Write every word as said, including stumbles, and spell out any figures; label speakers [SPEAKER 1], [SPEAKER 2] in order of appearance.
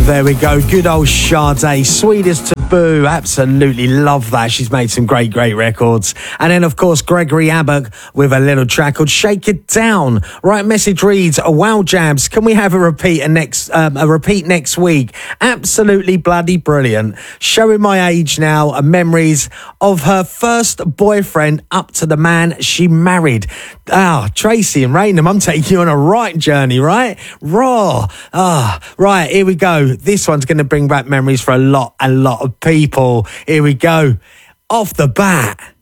[SPEAKER 1] There we go. Good old Sade. Sweet as Taboo. Absolutely love that. She's made some great, great records. And then, of course, Gregory Abbott with a little track called Shake It Down. Right, message reads, wow, Jabs, can we have a repeat next, um, a repeat next week? Absolutely bloody brilliant. Showing my age now and memories of her first boyfriend up to the man she married. Ah, Tracy and Raynham, I'm taking you on a right journey, right? Raw. Ah, right, here we go. This one's going to bring back memories for a lot, a lot of people. Here we go. Off the bat.